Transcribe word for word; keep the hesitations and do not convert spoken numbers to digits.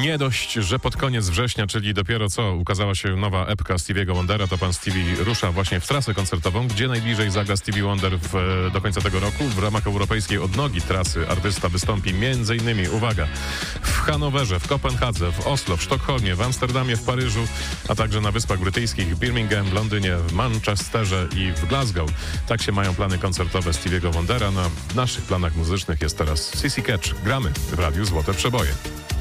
Nie dość, że pod koniec września, czyli dopiero co ukazała się nowa epka Stevie'ego Wondera, to pan Stevie rusza właśnie w trasę koncertową, gdzie najbliżej zagra Stevie Wonder w, do końca tego roku. W ramach europejskiej odnogi trasy artysta wystąpi m.in. uwaga, w Hanowerze, w Kopenhadze, w Oslo, w Sztokholmie, w Amsterdamie, w Paryżu, a także na Wyspach Brytyjskich, w Birmingham, w Londynie, w Manchesterze i w Glasgow. Tak się mają plany koncertowe Stevie'ego Wondera. No, w naszych planach muzycznych jest teraz C C Catch. Gramy w Radiu Złote Przeboje.